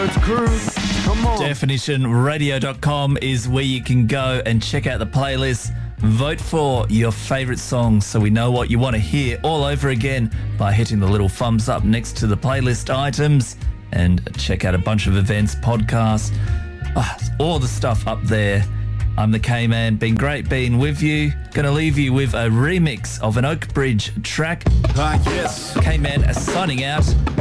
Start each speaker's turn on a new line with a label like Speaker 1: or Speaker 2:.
Speaker 1: Words crew. Come on.
Speaker 2: Definitionradio.com is where you can go and check out the playlist. Vote for your favourite songs so we know what you want to hear all over again by hitting the little thumbs up next to the playlist items, and check out a bunch of events, podcasts, all the stuff up there. I'm the K-Man. Been great being with you. Going to leave you with a remix of an Oak Bridge track.
Speaker 1: Yes.
Speaker 2: K-Man signing out.